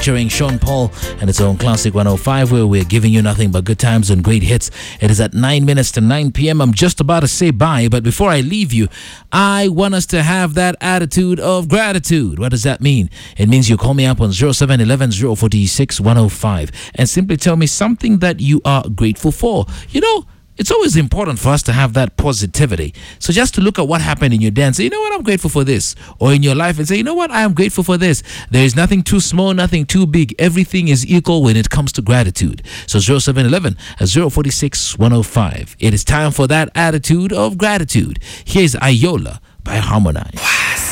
featuring Sean Paul and its own Classic 105, where we're giving you nothing but good times and great hits. It is at 9 minutes to 9 p.m. I'm just about to say bye, but before I leave you, I want us to have that attitude of gratitude. What does that mean? It means you call me up on 0711 046 105 and simply tell me something that you are grateful for. You know, it's always important for us to have that positivity. So just to look at what happened in your day and say, you know what, I'm grateful for this. Or in your life and say, you know what, I am grateful for this. There is nothing too small, nothing too big. Everything is equal when it comes to gratitude. So 0711 046 105. It is time for that attitude of gratitude. Here's Ayola by Harmonize.